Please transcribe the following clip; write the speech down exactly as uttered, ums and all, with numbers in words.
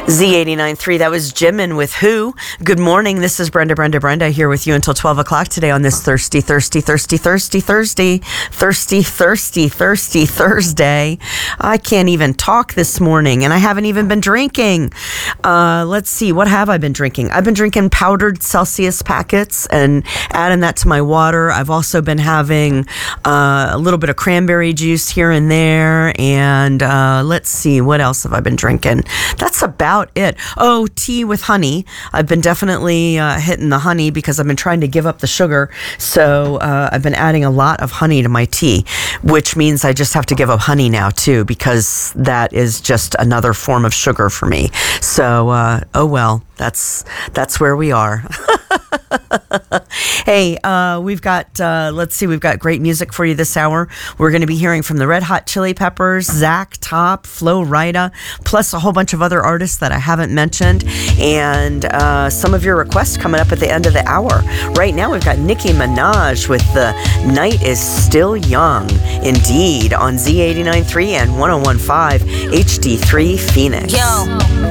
Z eighty-nine point three, that was Jimin with Who. Good morning, this is Brenda, Brenda, Brenda here with you until twelve o'clock today on this thirsty, thirsty, thirsty, thirsty, thirsty, thirsty, thirsty, thirsty Thursday. I can't even talk this morning, and I haven't even been drinking. Uh, let's see, what have I been drinking? I've been drinking powdered Celsius packets and adding that to my water. I've also been having uh, a little bit of cranberry juice here and there, and uh, let's see, what else have I been drinking? That's about it. Oh, tea with honey. I've been definitely uh, hitting the honey because I've been trying to give up the sugar. So uh, I've been adding a lot of honey to my tea, which means I just have to give up honey now too, because that is just another form of sugar for me. So, uh, oh well, that's that's where we are. Hey, uh, we've got, uh, let's see, we've got great music for you this hour. We're going to be hearing from the Red Hot Chili Peppers, Zach Top, Flo Rida, plus a whole bunch of other artists that I haven't mentioned, and uh, some of your requests coming up at the end of the hour. Right now, we've got Nicki Minaj with The Night Is Still Young, indeed, on Z eighty-nine point three and one oh one point five H D three Phoenix. Yo.